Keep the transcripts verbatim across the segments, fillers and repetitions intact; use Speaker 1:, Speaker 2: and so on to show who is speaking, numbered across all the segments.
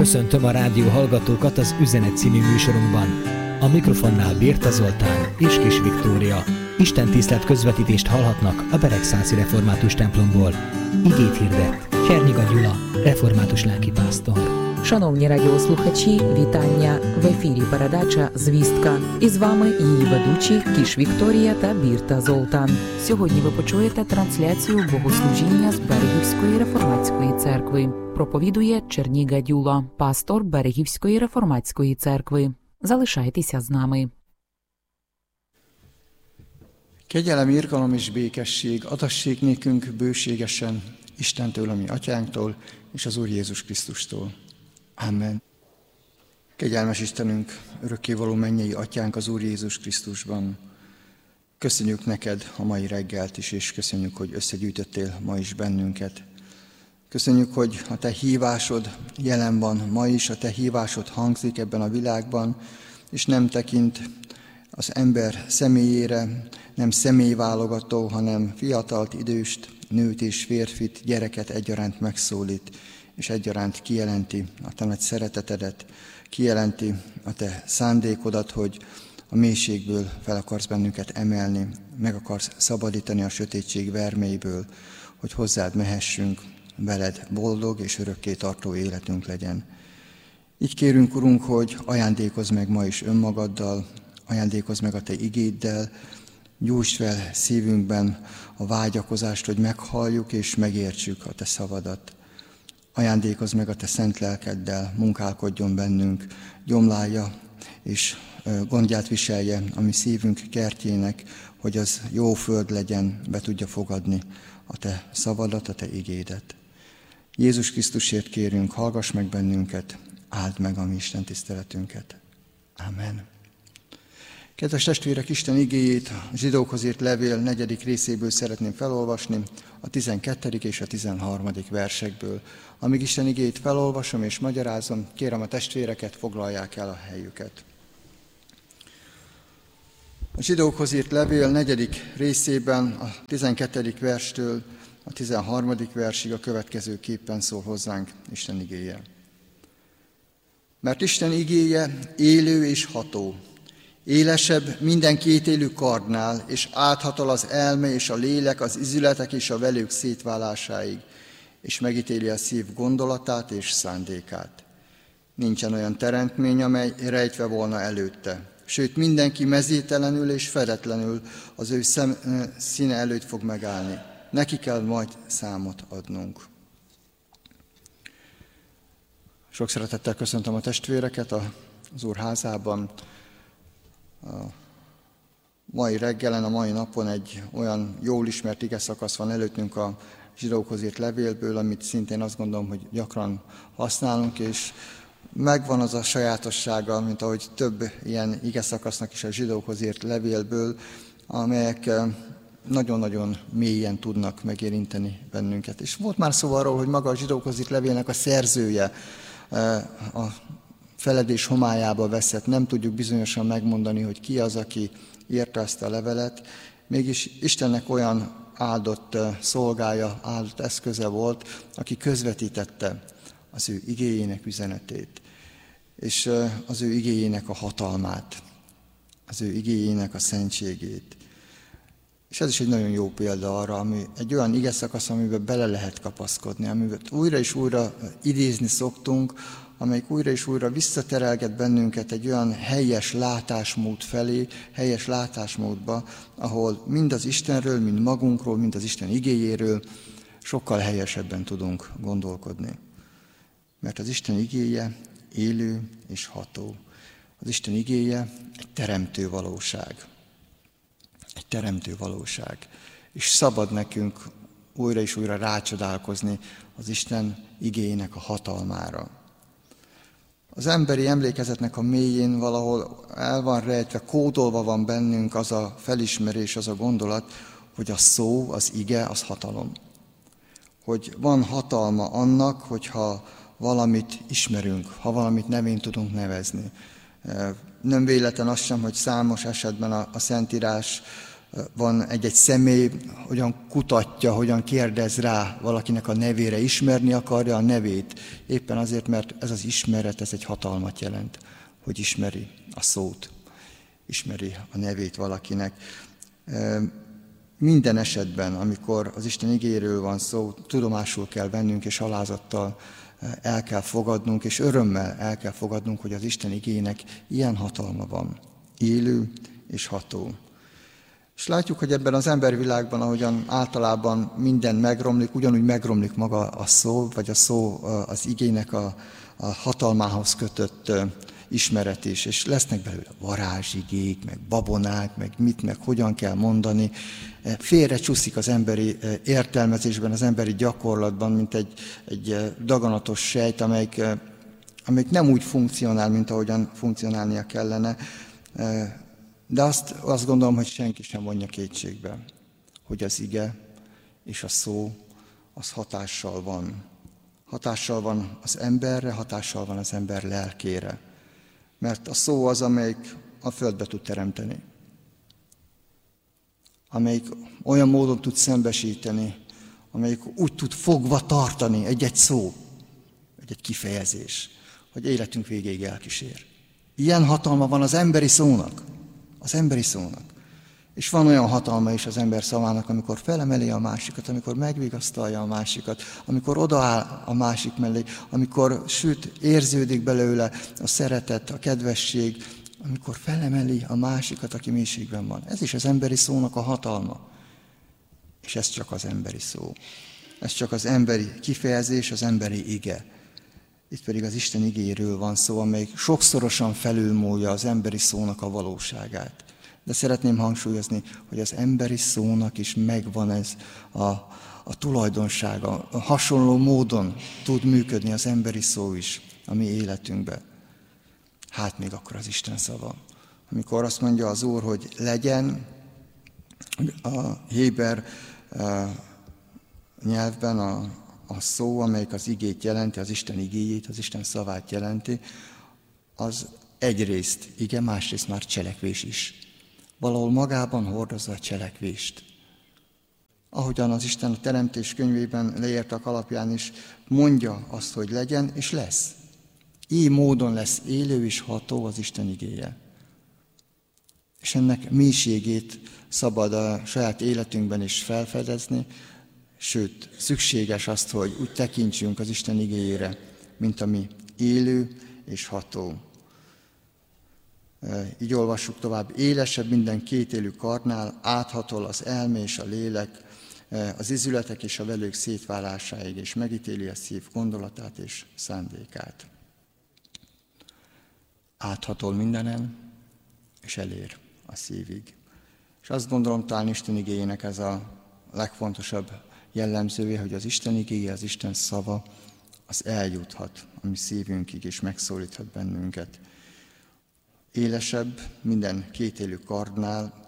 Speaker 1: Köszöntöm a rádió hallgatókat az Üzenet című műsorunkban. A mikrofonnál Birta Zoltán és Kis Viktória. Isten tisztelt közvetítést hallhatnak a Beregszászi Református templomból. Igét hirdet Cserniga Gyula, református lelkipásztor.
Speaker 2: Шановні радіослухачі, вітання! В ефірі передача «Звістка». І з вами її ведучі Кіш Вікторія та Бірта Золтан. Сьогодні ви почуєте трансляцію богослужіння з Берегівської реформатської церкви. Проповідує Черніга Дюла, пастор Берегівської реформатської церкви. Залишайтеся з нами.
Speaker 3: Kegyelem, irgalom és békesség adassék nékünk bőségesen Istentől, ami Atyánktól, és az Úr Jézus Krisztustól. Amen. Kegyelmes Istenünk, örökkévaló mennyei Atyánk az Úr Jézus Krisztusban. Köszönjük neked a mai reggelt is, és köszönjük, hogy összegyűjtöttél ma is bennünket. Köszönjük, hogy a te hívásod jelen van ma is, a te hívásod hangzik ebben a világban, és nem tekint az ember személyére, nem személyválogató, hanem fiatalt, időst, nőt és férfit, gyereket egyaránt megszólít, és egyaránt kijelenti a te nagy szeretetedet, kijelenti a te szándékodat, hogy a mélységből fel akarsz bennünket emelni, meg akarsz szabadítani a sötétség vermeiből, hogy hozzád mehessünk, veled boldog és örökké tartó életünk legyen. Így kérünk, Urunk, hogy ajándékozz meg ma is önmagaddal, ajándékozz meg a te igéddel, gyújtsd fel szívünkben a vágyakozást, hogy meghalljuk és megértsük a te szavadat. Ajándékozz meg a te szent lelkeddel, munkálkodjon bennünk, gyomlálja és gondját viselje a mi szívünk kertjének, hogy az jó föld legyen, be tudja fogadni a te szavadat, a te igédet. Jézus Krisztusért kérünk, hallgass meg bennünket, áld meg a mi Isten tiszteletünket. Amen. Kedves testvérek, Isten igéjét a zsidókhoz írt levél negyedik részéből szeretném felolvasni, a tizenkettedik és a tizenharmadik versekből. Amíg Isten igéjét felolvasom és magyarázom, kérem a testvéreket, foglalják el a helyüket. A zsidókhoz írt levél negyedik részében a tizenkettedik verstől a tizenharmadik versig a következő képpen szól hozzánk Isten igéje. Mert Isten igéje élő és ható, élesebb minden kétélű kardnál, és áthatol az elme és a lélek, az izületek és a velők szétválásáig, és megítéli a szív gondolatát és szándékát. Nincsen olyan teremtmény, amely rejtve volna előtte. Sőt, mindenki mezítelenül és fedetlenül az ő szem, színe előtt fog megállni. Neki kell majd számot adnunk. Sok szeretettel köszöntöm a testvéreket az Úr házában. A mai reggelen, a mai napon egy olyan jól ismert igeszakasz van előttünk a zsidókhoz írt levélből, amit szintén azt gondolom, hogy gyakran használunk, és megvan az a sajátossága, mint ahogy több ilyen igeszakasznak is a zsidókhoz írt levélből, amelyek nagyon-nagyon mélyen tudnak megérinteni bennünket. És volt már szó arról, hogy maga a zsidókhoz írt levélnek a szerzője a feledés homályába veszett, nem tudjuk bizonyosan megmondani, hogy ki az, aki írta ezt a levelet, mégis Istennek olyan áldott szolgája, áldott eszköze volt, aki közvetítette az ő igéjének üzenetét, és az ő igéjének a hatalmát, az ő igéjének a szentségét. És ez is egy nagyon jó példa arra, ami egy olyan igeszakasz, amiben bele lehet kapaszkodni, amiben újra és újra idézni szoktunk, amelyik újra és újra visszaterelget bennünket egy olyan helyes látásmód felé, helyes látásmódba, ahol mind az Istenről, mind magunkról, mind az Isten igéjéről sokkal helyesebben tudunk gondolkodni. Mert az Isten igéje élő és ható. Az Isten igéje egy teremtő valóság. Egy teremtő valóság. És szabad nekünk újra és újra rácsodálkozni az Isten igéjének a hatalmára. Az emberi emlékezetnek a mélyén valahol el van rejtve, kódolva van bennünk az a felismerés, az a gondolat, hogy a szó, az ige, az hatalom. Hogy van hatalma annak, hogyha valamit ismerünk, ha valamit nevén tudunk nevezni. Nem véletlen az sem, hogy számos esetben a, a Szentírás van egy-egy személy, hogyan kutatja, hogyan kérdez rá valakinek a nevére, ismerni akarja a nevét. Éppen azért, mert ez az ismeret, ez egy hatalmat jelent, hogy ismeri a szót, ismeri a nevét valakinek. Minden esetben, amikor az Isten igéről van szó, tudomásul kell vennünk, és alázattal el kell fogadnunk, és örömmel el kell fogadnunk, hogy az Isten igének ilyen hatalma van, élő és ható. És látjuk, hogy ebben az embervilágban, ahogyan általában minden megromlik, ugyanúgy megromlik maga a szó, vagy a szó az igének a, a hatalmához kötött ismeret is, és lesznek belőle varázsigék, meg babonák, meg mit, meg hogyan kell mondani. Félre csúszik az emberi értelmezésben, az emberi gyakorlatban, mint egy, egy daganatos sejt, amelyik, amelyik nem úgy funkcionál, mint ahogyan funkcionálnia kellene. De azt, azt gondolom, hogy senki sem vonja kétségbe, hogy az ige és a szó az hatással van. Hatással van az emberre, hatással van az ember lelkére. Mert a szó az, amelyik a földbe tud teremteni. Amelyik olyan módon tud szembesíteni, amelyik úgy tud fogva tartani egy-egy szó, egy-egy kifejezés, hogy életünk végéig elkísér. Ilyen hatalma van az emberi szónak. Az emberi szónak. És van olyan hatalma is az ember szavának, amikor felemeli a másikat, amikor megvigasztalja a másikat, amikor odaáll a másik mellé, amikor sőt érződik belőle a szeretet, a kedvesség, amikor felemeli a másikat, aki mélységben van. Ez is az emberi szónak a hatalma. És ez csak az emberi szó. Ez csak az emberi kifejezés, az emberi ige. Itt pedig az Isten igéről van szó, amelyik sokszorosan felülmúlja az emberi szónak a valóságát. De szeretném hangsúlyozni, hogy az emberi szónak is megvan ez a, a tulajdonsága. A hasonló módon tud működni az emberi szó is a mi életünkben. Hát még akkor az Isten szava. Amikor azt mondja az Úr, hogy legyen, a héber nyelvben a, a szó, amelyik az igét jelenti, az Isten igéjét, az Isten szavát jelenti, az egyrészt ige, másrészt már cselekvés is. Valahol magában hordozza a cselekvést. Ahogyan az Isten a Teremtés könyvében leírtak alapján is mondja azt, hogy legyen, és lesz. Így módon lesz élő és ható az Isten igéje. És ennek mélységét szabad a saját életünkben is felfedezni, sőt, szükséges azt, hogy úgy tekintsünk az Isten igéjére, mint ami élő és ható. Így olvassuk tovább, élesebb minden kétélű karnál, áthatol az elme és a lélek, az izületek és a velők szétválásáig, és megítéli a szív gondolatát és szándékát. Áthatol mindenen, és elér a szívig. És azt gondolom, talán Isten igéjének ez a legfontosabb jellemzője, hogy az Isten igéje, az Isten szava, az eljuthat a mi szívünkig, és megszólíthat bennünket. Élesebb minden kétélű kardnál,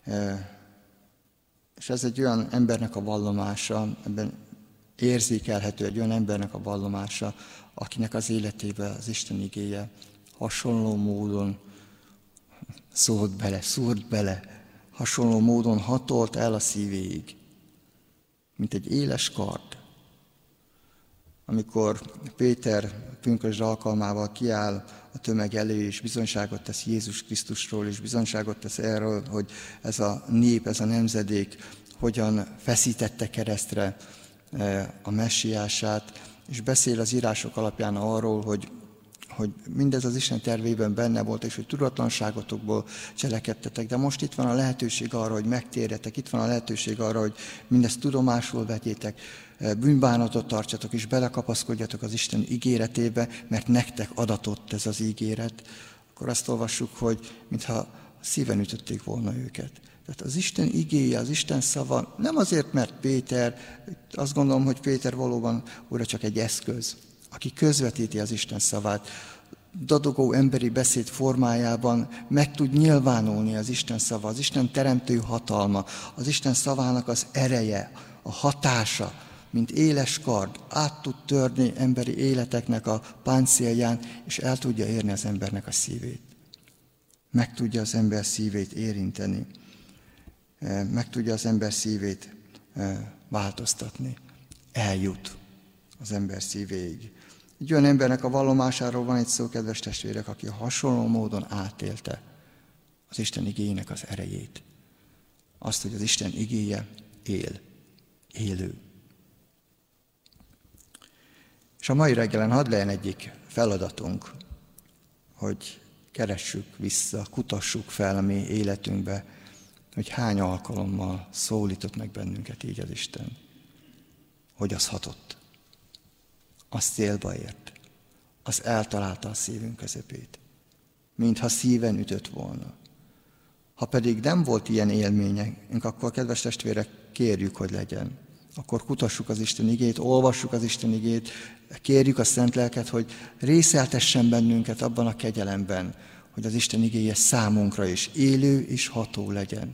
Speaker 3: és ez egy olyan embernek a vallomása, ebben érzékelhető egy olyan embernek a vallomása, akinek az életébe az Isten igéje hasonló módon szólt bele, szúrt bele, hasonló módon hatolt el a szívéig, mint egy éles kard. Amikor Péter pünkösd alkalmával kiáll a tömeg elé, és bizonyságot tesz Jézus Krisztusról, és bizonyságot tesz erről, hogy ez a nép, ez a nemzedék hogyan feszítette keresztre a messiását, és beszél az írások alapján arról, hogy, hogy mindez az Isten tervében benne volt, és hogy tudatlanságotokból cselekedtetek, de most itt van a lehetőség arra, hogy megtérjetek, itt van a lehetőség arra, hogy mindezt tudomásul vegyétek, bűnbánatot tartsatok, és belekapaszkodjatok az Isten ígéretébe, mert nektek adatott ez az ígéret, akkor azt olvassuk, hogy mintha szíven ütötték volna őket. Tehát az Isten igéje, az Isten szava nem azért, mert Péter, azt gondolom, hogy Péter valóban újra csak egy eszköz, aki közvetíti az Isten szavát, dadogó emberi beszéd formájában meg tud nyilvánulni az Isten szava, az Isten teremtő hatalma, az Isten szavának az ereje, a hatása, mint éles kard, át tud törni emberi életeknek a páncélján, és el tudja érni az embernek a szívét. Meg tudja az ember szívét érinteni. meg tudja az ember szívét változtatni. Eljut az ember szívéig. Egy olyan embernek a vallomásáról van egy szó, kedves testvérek, aki hasonló módon átélte az Isten igéjének az erejét. Azt, hogy az Isten igéje él, élő. És a mai reggelen hadd legyen egyik feladatunk, hogy keressük vissza, kutassuk fel a mi életünkbe, hogy hány alkalommal szólított meg bennünket így az Isten. Hogy az hatott. Az célba ért. Az eltalálta a szívünk közepét. Mintha szíven ütött volna. Ha pedig nem volt ilyen élményünk, akkor kedves testvérek, kérjük, hogy legyen. Akkor kutassuk az Isten igét, olvassuk az Isten igét, kérjük a Szent Lelket, hogy részeltessen bennünket abban a kegyelemben, hogy az Isten igéje számunkra is élő és ható legyen.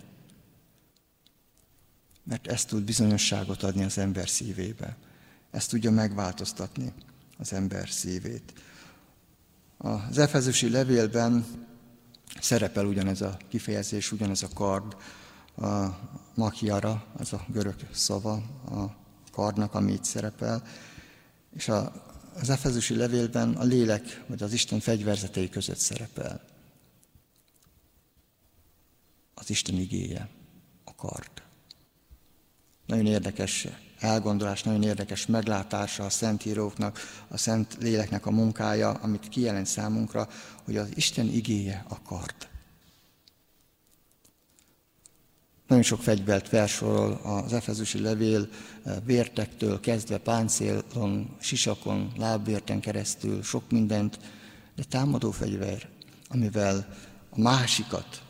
Speaker 3: Mert ez tud bizonyosságot adni az ember szívébe. Ez tudja megváltoztatni az ember szívét. Az efezusi levélben szerepel ugyanez a kifejezés, ugyanez a kard, a makiara, az a görög szava a kardnak, ami itt szerepel. És a, az efezusi levélben a lélek, vagy az Isten fegyverzetei között szerepel. Az Isten igéje, a kard. Nagyon érdekes elgondolás, nagyon érdekes meglátása a szentíróknak, a Szent Léleknek a munkája, amit kijelent számunkra, hogy az Isten igéje a kard. Nagyon sok fegyvert felsorol az efezusi levél, vértektől kezdve páncélon, sisakon, lábvérten keresztül, sok mindent, de támadó fegyver, amivel a másikat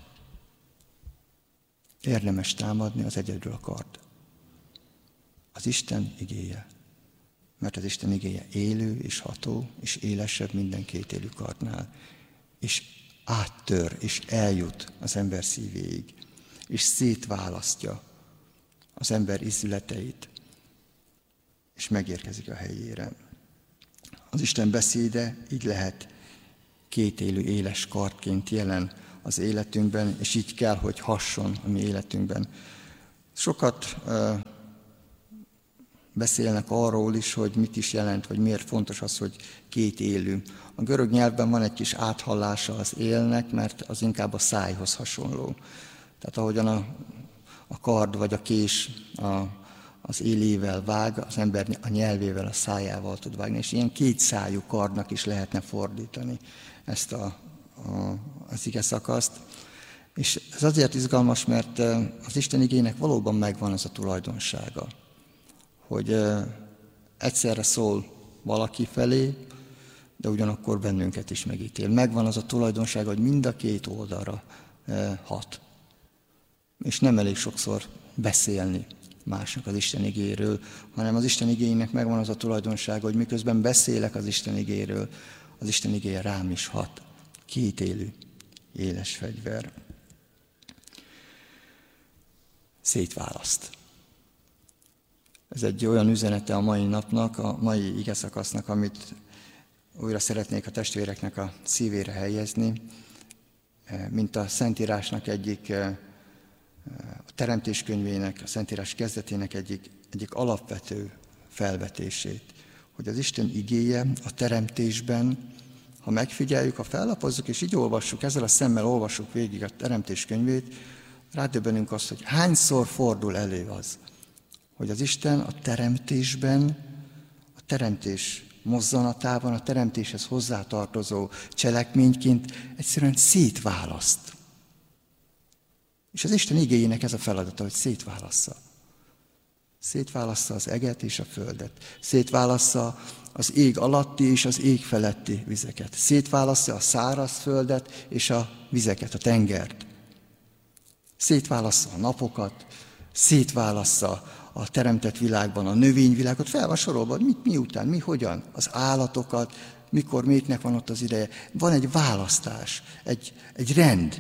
Speaker 3: érdemes támadni, az egyedül a kard. Az Isten igéje. Mert az Isten igéje élő és ható, és élesebb minden kétélű kardnál. És áttör, és eljut az ember szívéig. És szétválasztja az ember ízületeit, és megérkezik a helyére. Az Isten beszéde így lehet kétélű éles kardként jelen az életünkben, és így kell, hogy hasson a mi életünkben. Sokat uh, beszélnek arról is, hogy mit is jelent, vagy miért fontos az, hogy két élő. A görög nyelvben van egy kis áthallása az élnek, mert az inkább a szájhoz hasonló. Tehát ahogyan a, a kard vagy a kés a, az élével vág, az ember a nyelvével, a szájával tud vágni, és ilyen kétszájú kardnak is lehetne fordítani ezt a, a, az ige szakaszt. És ez azért izgalmas, mert az Isten igének valóban megvan az a tulajdonsága, hogy egyszerre szól valaki felé, de ugyanakkor bennünket is megítél. Megvan az a tulajdonsága, hogy mind a két oldalra hat. És nem elég sokszor beszélni másnak az Isten igéről, hanem az Isten igének megvan az a tulajdonsága, hogy miközben beszélek az Isten igéről, az Isten igéje rám is hat. Kétélű, éles fegyver. Szétválaszt. Ez egy olyan üzenete a mai napnak, a mai igeszakasznak, amit újra szeretnék a testvéreknek a szívére helyezni, mint a Szentírásnak egyik, a Teremtés könyvének, a Szentírás kezdetének egyik, egyik alapvető felvetését, hogy az Isten igéje a teremtésben, ha megfigyeljük, ha fellapozzuk, és így olvassuk, ezzel a szemmel olvassuk végig a Teremtés könyvét, rádöbbenünk azt, hogy hányszor fordul elő az, hogy az Isten a teremtésben, a teremtés mozzanatában, a teremtéshez hozzátartozó cselekményként egyszerűen szétválaszt. És az Isten igéjének ez a feladata, hogy szétválassza. Szétválassza az eget és a földet. Szétválassza az ég alatti és az ég feletti vizeket. Szétválassza a száraz földet és a vizeket, a tengert. Szétválassza a napokat, szétválassza a teremtett világban a növényvilágot, fel van sorolva, mit, miután, mi, hogyan, az állatokat, mikor, mikének van ott az ideje. Van egy választás, egy, egy rend.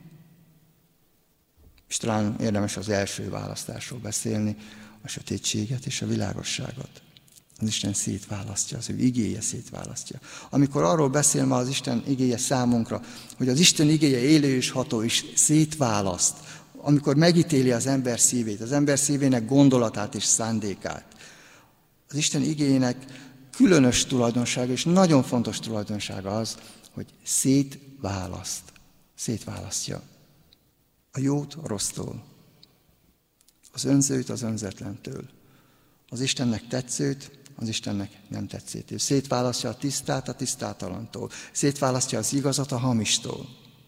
Speaker 3: És talán érdemes az első választásról beszélni, a sötétséget és a világosságot. Az Isten szétválasztja, az ő igéje szétválasztja. Amikor arról beszél ma az Isten igéje számunkra, hogy az Isten igéje élő és ható, és szétválaszt amikor megítéli az ember szívét, az ember szívének gondolatát és szándékát. Az Isten igéjének különös tulajdonsága és nagyon fontos tulajdonsága az, hogy szétválaszt. Szétválasztja a jót a rossztól, az önzőt az önzetlentől, az Istennek tetszőt az Istennek nem tetszőtől. Szétválasztja a tisztát a tisztátalantól, szétválasztja az igazat a hamistól.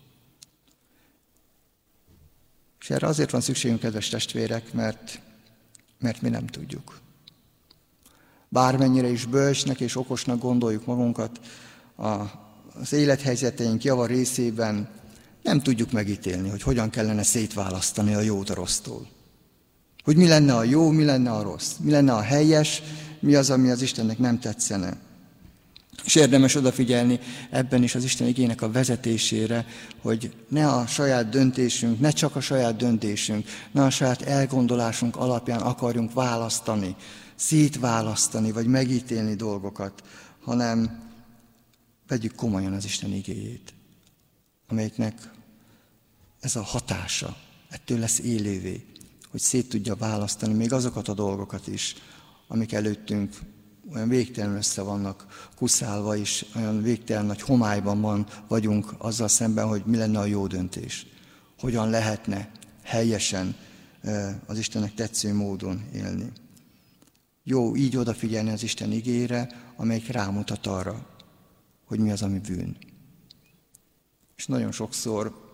Speaker 3: És erre azért van szükségünk, kedves testvérek, mert, mert mi nem tudjuk. Bármennyire is bölcsnek és okosnak gondoljuk magunkat, az élethelyzeteink java részében nem tudjuk megítélni, hogy hogyan kellene szétválasztani a jót a rossztól. Hogy mi lenne a jó, mi lenne a rossz, mi lenne a helyes, mi az, ami az Istennek nem tetszene. És érdemes odafigyelni ebben is az Isten igének a vezetésére, hogy ne a saját döntésünk, ne csak a saját döntésünk, ne a saját elgondolásunk alapján akarjunk választani, szétválasztani, vagy megítélni dolgokat, hanem vegyük komolyan az Isten igéjét, amelyiknek ez a hatása, ettől lesz élővé, hogy szét tudja választani még azokat a dolgokat is, amik előttünk olyan végtelenül össze vannak kuszálva, és olyan végtelen nagy homályban van, vagyunk azzal szemben, hogy mi lenne a jó döntés. Hogyan lehetne helyesen az Istennek tetsző módon élni. Jó így odafigyelni az Isten igére, amelyik rámutat arra, hogy mi az, ami bűn. És nagyon sokszor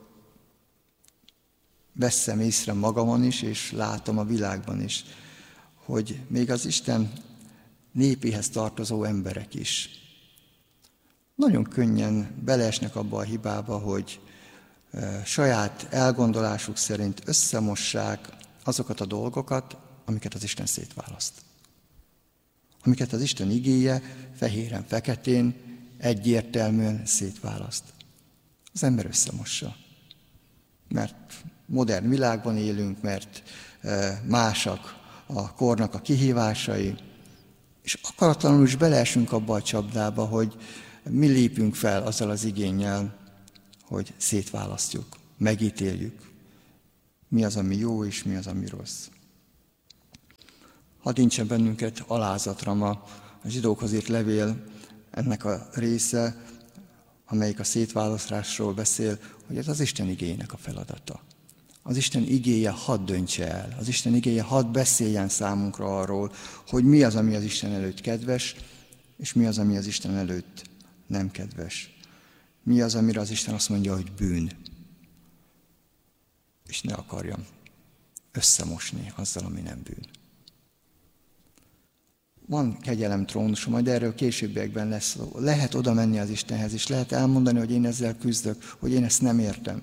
Speaker 3: veszem észre magamon is, és látom a világban is, hogy még az Isten népéhez tartozó emberek is nagyon könnyen beleesnek abba a hibába, hogy e, saját elgondolásuk szerint összemossák azokat a dolgokat, amiket az Isten szétválaszt. Amiket az Isten igéje fehéren-feketén egyértelműen szétválaszt. Az ember összemossa. Mert modern világban élünk, mert e, másak a kornak a kihívásai, és akaratlanul is beleesünk abba a csapdába, hogy mi lépünk fel azzal az igénnyel, hogy szétválasztjuk, megítéljük, mi az, ami jó, és mi az, ami rossz. Hadd nincsen bennünket alázatra ma a zsidókhoz írt levél, ennek a része, amelyik a szétválasztásról beszél, hogy ez az Isten igéjének a feladata. Az Isten igéje hadd döntse el, az Isten igéje hadd beszéljen számunkra arról, hogy mi az, ami az Isten előtt kedves, és mi az, ami az Isten előtt nem kedves. Mi az, amire az Isten azt mondja, hogy bűn. És ne akarjam összemosni azzal, ami nem bűn. Van kegyelem trónusa, majd erről későbbiekben lesz szó. Lehet oda menni az Istenhez, és lehet elmondani, hogy én ezzel küzdök, hogy én ezt nem értem.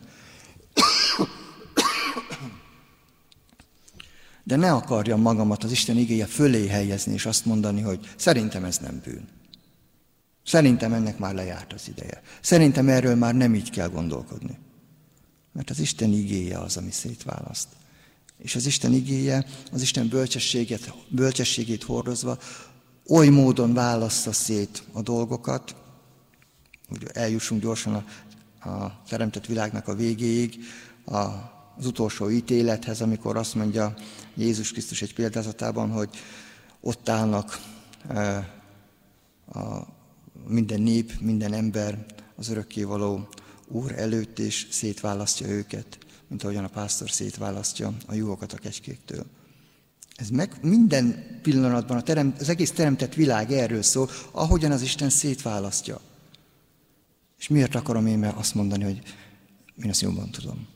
Speaker 3: De ne akarjam magamat az Isten igéje fölé helyezni, és azt mondani, hogy szerintem ez nem bűn. Szerintem ennek már lejárt az ideje. Szerintem erről már nem így kell gondolkodni. Mert az Isten igéje az, ami szétválaszt. És az Isten igéje, az Isten bölcsességét, bölcsességét hordozva oly módon válassza szét a dolgokat, hogy eljussunk gyorsan a, a teremtett világnak a végéig, a, az utolsó ítélethez, amikor azt mondja Jézus Krisztus egy példázatában, hogy ott állnak e, a, minden nép, minden ember az örökkévaló Úr előtt, és szétválasztja őket, mint ahogyan a pásztor szétválasztja a juhokat a kecskéktől. Ez meg minden pillanatban, a terem, az egész teremtett világ erről szól, ahogyan az Isten szétválasztja. És miért akarom én azt mondani, hogy én ezt jobban tudom?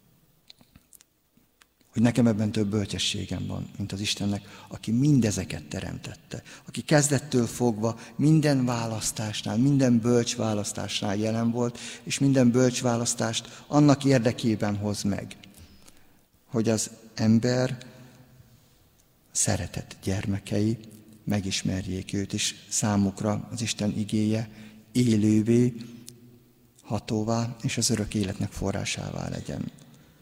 Speaker 3: Hogy nekem ebben több bölcsességem van, mint az Istennek, aki mindezeket teremtette. Aki kezdettől fogva minden választásnál, minden bölcs választásnál jelen volt, és minden bölcs választást annak érdekében hoz meg, hogy az ember szeretett gyermekei megismerjék őt, és számukra az Isten igéje élővé, hatóvá, és az örök életnek forrásává legyen.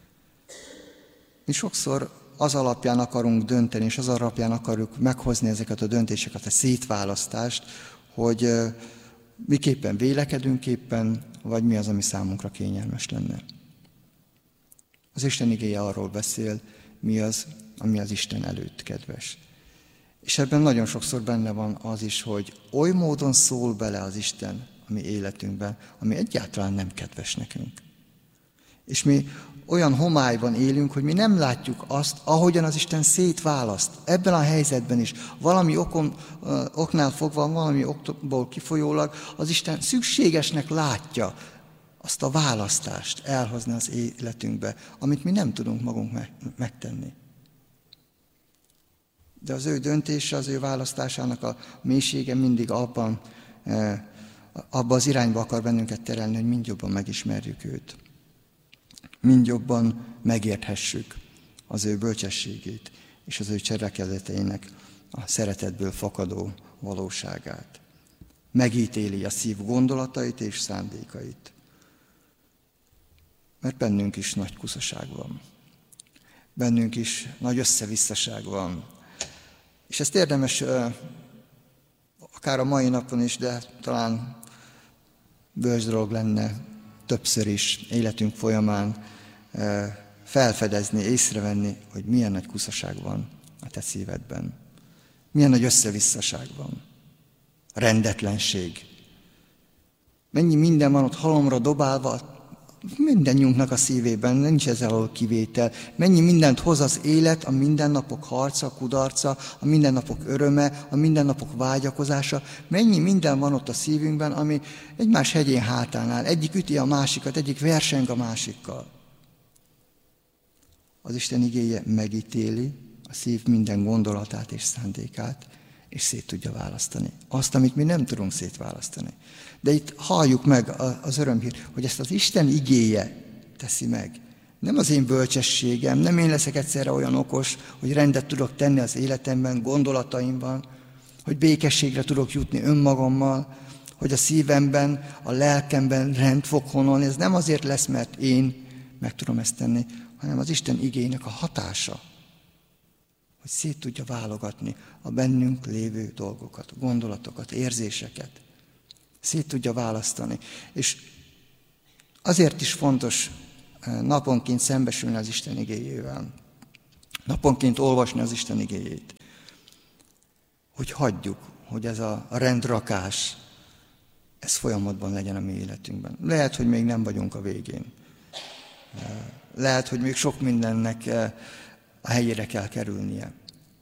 Speaker 3: Mi sokszor az alapján akarunk dönteni, és az alapján akarjuk meghozni ezeket a döntéseket, a szétválasztást, hogy miképpen vélekedünk éppen, vagy mi az, ami számunkra kényelmes lenne. Az Isten igéje arról beszél, mi az, ami az Isten előtt kedves. És ebben nagyon sokszor benne van az is, hogy oly módon szól bele az Isten a mi életünkben, ami egyáltalán nem kedves nekünk. És mi olyan homályban élünk, hogy mi nem látjuk azt, ahogyan az Isten szétválaszt. Ebben a helyzetben is valami okon, oknál fogva, valami okból kifolyólag az Isten szükségesnek látja azt a választást elhozni az életünkbe, amit mi nem tudunk magunk megtenni. De az ő döntése, az ő választásának a mélysége mindig abban, abban az irányba akar bennünket terelni, hogy mind jobban megismerjük őt. Mind jobban megérthessük az ő bölcsességét és az ő cselekedeteinek a szeretetből fakadó valóságát. Megítéli a szív gondolatait és szándékait. Mert bennünk is nagy kuszaság van. Bennünk is nagy összevisszaság van. És ezt érdemes akár a mai napon is, de talán bölcs dolog lenne többször is életünk folyamán felfedezni, észrevenni, hogy milyen nagy kuszaság van a te szívedben. Milyen nagy összevisszaság van. Rendetlenség. Mennyi minden van ott halomra dobálva, mindennyiunknak a szívében, nincs ezzel alól kivétel. Mennyi mindent hoz az élet, a mindennapok harca, kudarca, a mindennapok öröme, a mindennapok vágyakozása. Mennyi minden van ott a szívünkben, ami egymás hegyén hátánál. Egyik üti a másikat, egyik verseng a másikkal. Az Isten igéje megítéli a szív minden gondolatát és szándékát, és szét tudja választani. Azt, amit mi nem tudunk szétválasztani. De itt halljuk meg az örömhír, hogy ezt az Isten igéje teszi meg. Nem az én bölcsességem, nem én leszek egyszerre olyan okos, hogy rendet tudok tenni az életemben, gondolataimban, hogy békességre tudok jutni önmagammal, hogy a szívemben, a lelkemben rend fog honolni. Ez nem azért lesz, mert én meg tudom ezt tenni, hanem az Isten igének a hatása, hogy szét tudja válogatni a bennünk lévő dolgokat, gondolatokat, érzéseket. Szét tudja választani. És azért is fontos naponként szembesülni az Isten igéjével. Naponként olvasni az Isten igéjét. Hogy hagyjuk, hogy ez a rendrakás, ez folyamatban legyen a mi életünkben. Lehet, hogy még nem vagyunk a végén. Lehet, hogy még sok mindennek a helyére kell kerülnie.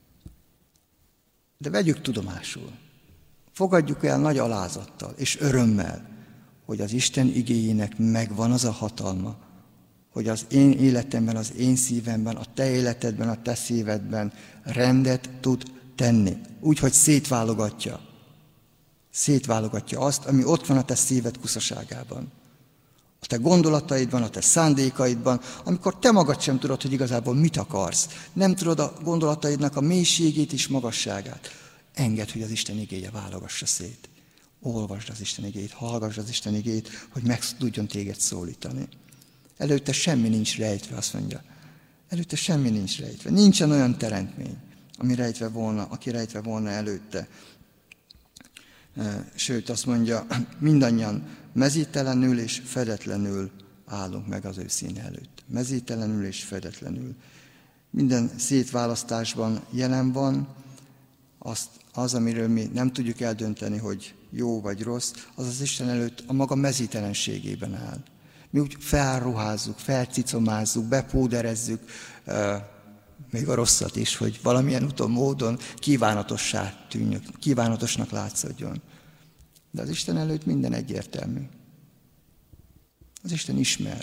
Speaker 3: De vegyük tudomásul. Fogadjuk el nagy alázattal és örömmel, hogy az Isten igéjének megvan az a hatalma, hogy az én életemben, az én szívemben, a te életedben, a te szívedben rendet tud tenni. Úgy, hogy szétválogatja. Szétválogatja azt, ami ott van a te szíved kuszaságában. A te gondolataidban, a te szándékaidban, amikor te magad sem tudod, hogy igazából mit akarsz. Nem tudod a gondolataidnak a mélységét és magasságát. Engedd, hogy az Isten igéje válogassa szét. Olvasd az Isten igéjét, hallgassd az Isten igéjét, hogy meg tudjon téged szólítani. Előtte semmi nincs rejtve, azt mondja. Előtte semmi nincs rejtve. Nincsen olyan teremtmény, ami rejtve volna, aki rejtve volna előtte. Sőt, azt mondja, mindannyian mezítelenül és fedetlenül állunk meg az ő színe előtt. Mezítelenül és fedetlenül. Minden szétválasztásban jelen van, azt, az, amiről mi nem tudjuk eldönteni, hogy jó vagy rossz, az az Isten előtt a maga mezítelenségében áll. Mi úgy felruházzuk, felcicomázzuk, bepóderezzük, még a rosszat is, hogy valamilyen úton, módon kívánatossá tűnjük, kívánatosnak látszódjon. De az Isten előtt minden egyértelmű. Az Isten ismer.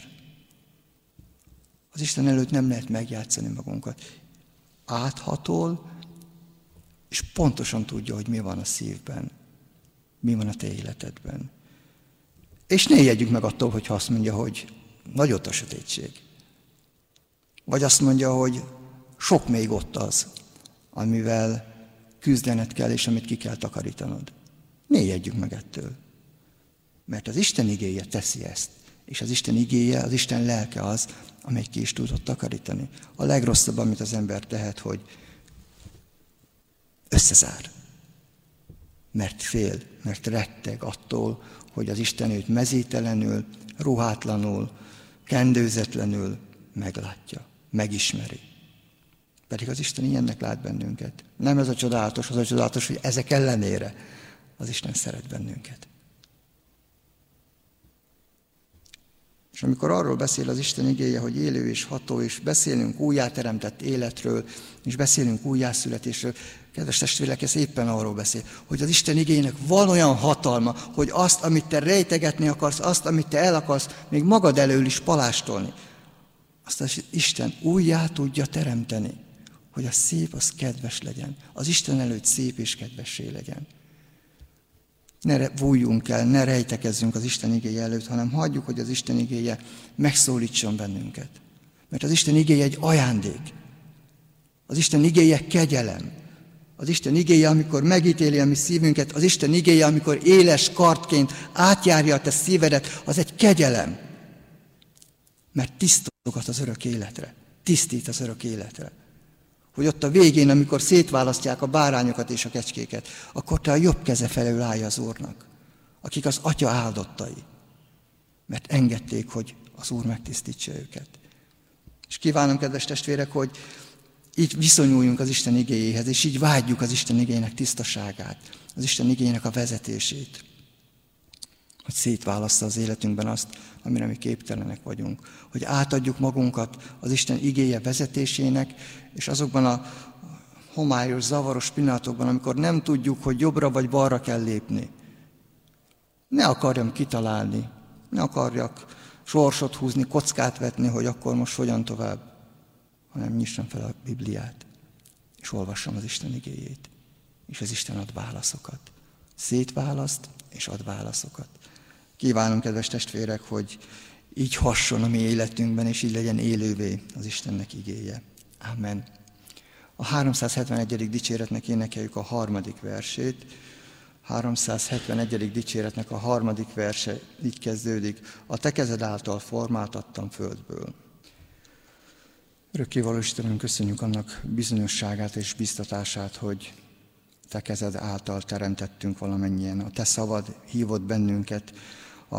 Speaker 3: Az Isten előtt nem lehet megjátszani magunkat. Áthatol, és pontosan tudja, hogy mi van a szívben, mi van a te életedben. És ne ijedjünk meg attól, hogyha azt mondja, hogy nagy ott a sötétség. Vagy azt mondja, hogy sok még ott az, amivel küzdened kell, és amit ki kell takarítanod. Ne ijedjünk meg ettől. Mert az Isten igéje teszi ezt. És az Isten igéje, az Isten lelke az, amely ki is tudott takarítani. A legrosszabb, amit az ember tehet, hogy összezár. Mert fél, mert retteg attól, hogy az Isten őt mezítelenül, ruhátlanul, kendőzetlenül meglátja, megismeri. Pedig az Isten ilyennek lát bennünket. Nem ez a csodálatos, az a csodálatos, hogy ezek ellenére az Isten szeret bennünket. És amikor arról beszél az Isten igéje, hogy élő és ható, és beszélünk újjáteremtett életről, és beszélünk újjászületésről, kedves testvérek, ez éppen arról beszél, hogy az Isten igéjének van olyan hatalma, hogy azt, amit te rejtegetni akarsz, azt, amit te el akarsz, még magad elől is palástolni, azt az Isten újjá tudja teremteni, hogy a szép, az kedves legyen. Az Isten előtt szép és kedvessé legyen. Ne bújjunk el, ne rejtekezzünk az Isten igéje előtt, hanem hagyjuk, hogy az Isten igéje megszólítson bennünket. Mert az Isten igéje egy ajándék. Az Isten igéje kegyelem. Az Isten igéje, amikor megítéli a mi szívünket, az Isten igéje, amikor éles kardként átjárja a te szívedet, az egy kegyelem. Mert tisztogat az örök életre. Tisztít az örök életre. Hogy ott a végén, amikor szétválasztják a bárányokat és a kecskéket, akkor te a jobb keze felől állj az Úrnak, akik az Atya áldottai, mert engedték, hogy az Úr megtisztítsa őket. És kívánom, kedves testvérek, hogy így viszonyuljunk az Isten igéjéhez, és így vágyjuk az Isten igéjének tisztaságát, az Isten igéjének a vezetését, hogy szétválassza az életünkben azt, amire mi képtelenek vagyunk. Hogy átadjuk magunkat az Isten igéje vezetésének, és azokban a homályos, zavaros pillanatokban, amikor nem tudjuk, hogy jobbra vagy balra kell lépni. Ne akarjam kitalálni, ne akarjak sorsot húzni, kockát vetni, hogy akkor most hogyan tovább, hanem nyissam fel a Bibliát, és olvassam az Isten igéjét, és az Isten ad válaszokat. Szétválaszt, és ad válaszokat. Kívánom, kedves testvérek, hogy így hasson a mi életünkben, és így legyen élővé az Istennek igéje. Amen. A háromszázhetvenegyedik dicséretnek énekeljük a harmadik versét. háromszázhetvenegyedik dicséretnek a harmadik verse így kezdődik. A te kezed által formáltattam földből. Örökkévaló Istenem, köszönjük annak bizonyosságát és biztatását, hogy te kezed által teremtettünk valamennyien. A te szavad hívott bennünket a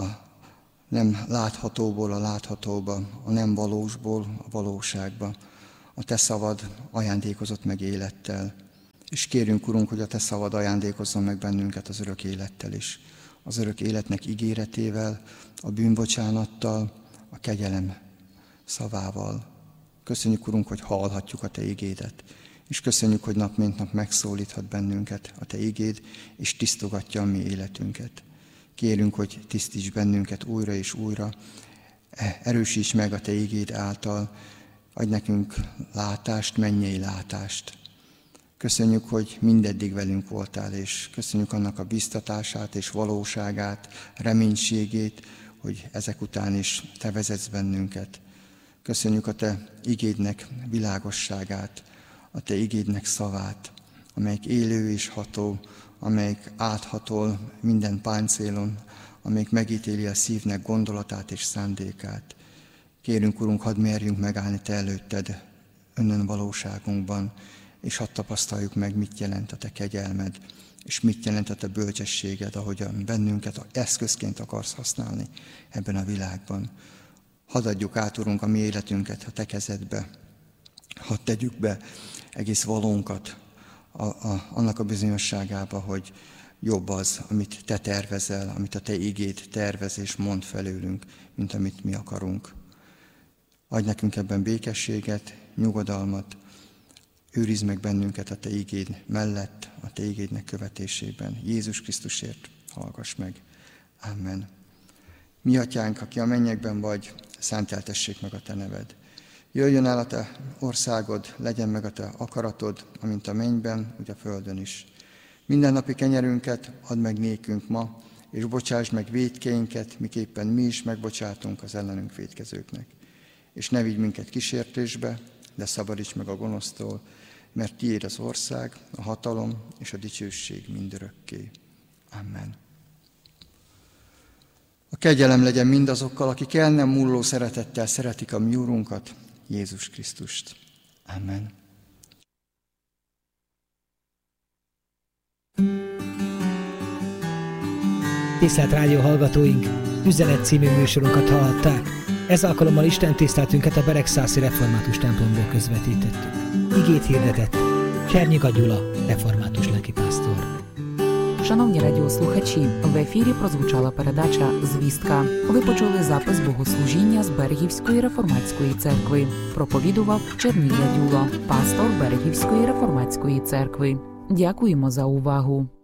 Speaker 3: nem láthatóból a láthatóba, a nem valósból a valóságba. A te szavad ajándékozott meg élettel. És kérünk, Urunk, hogy a te szavad ajándékozzon meg bennünket az örök élettel is. Az örök életnek ígéretével, a bűnbocsánattal, a kegyelem szavával. Köszönjük, Urunk, hogy hallhatjuk a te igédet. És köszönjük, hogy nap mint nap megszólíthat bennünket a te igéd, és tisztogatja a mi életünket. Kérünk, hogy tisztíts bennünket újra és újra, erősíts meg a te igéd által, adj nekünk látást, mennyei látást. Köszönjük, hogy mindeddig velünk voltál, és köszönjük annak a biztatását és valóságát, reménységét, hogy ezek után is te vezetsz bennünket. Köszönjük a te igédnek világosságát, a te igédnek szavát, amelyik élő és ható, amelyik áthatol minden páncélon, amelyik megítéli a szívnek gondolatát és szándékát. Kérünk, Urunk, hadd merjünk megállni te előtted önnön valóságunkban, és hadd tapasztaljuk meg, mit jelent a te kegyelmed, és mit jelent a te bölcsességed, ahogyan bennünket eszközként akarsz használni ebben a világban. Hadd adjuk át, Urunk, a mi életünket a te kezedbe, hadd tegyük be egész valónkat a, a, annak a bizonyosságába, hogy jobb az, amit te tervezel, amit a te igéd tervez és mond felőlünk, mint amit mi akarunk. Adj nekünk ebben békességet, nyugodalmat, őrizd meg bennünket a te igéd mellett, a te igédnek követésében. Jézus Krisztusért hallgass meg. Amen. Mi atyánk, aki a mennyekben vagy, szenteltessék meg a te neved. Jöjjön el a te országod, legyen meg a te akaratod, amint a mennyben, úgy a földön is. Mindennapi kenyerünket add meg nékünk ma, és bocsásd meg vétkeinket, miképpen mi is megbocsátunk az ellenünk vétkezőknek. És ne vigy minket kísértésbe, de szabadíts meg a gonosztól, mert tiéd az ország, a hatalom és a dicsőség mindörökké. Amen. A kegyelem legyen mindazokkal, akik el nem múló szeretettel szeretik a mi Úrunkat, Jézus Krisztust. Amen.
Speaker 1: Tisztelt rádió hallgatóink, Üzenet című műsorunkat hallhatták. Ez alkalommal Isten tiszteltünket a Beregszászi Református templomból közvetítettük. Igét hirdetett Csernyiga Gyula, református lelkipásztor.
Speaker 2: Шановні радіослухачі, в ефірі прозвучала передача «Звістка». Ви почули запис богослужіння з Берегівської реформатської церкви. Проповідував Черніга Дюла, пастор Берегівської реформатської церкви. Дякуємо за увагу.